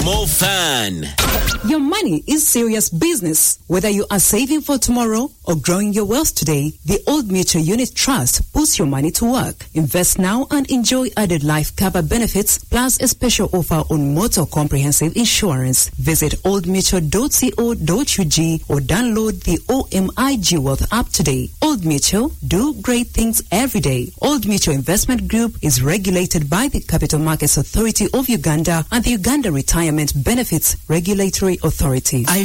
more fun. Your money is serious business. Whether you are saving for tomorrow or growing your wealth today, the Old Mutual Unit Trust puts your money to work. Invest now and enjoy added life cover benefits plus a special offer on motor comprehensive insurance. Visit oldmutual.co.ug or download the OMIG Wealth app today. Old Mutual, do great things every day. Old Mutual Investment Group is regulated by the Capital Markets Authority of Uganda and the Uganda Retirement Benefits Regulatory Authority.